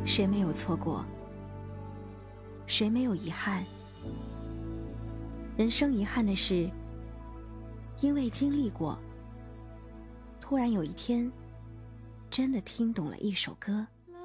谁没有错过？谁没有遗憾？人生遗憾的是，因为经历过，突然有一天，真的听懂了一首歌。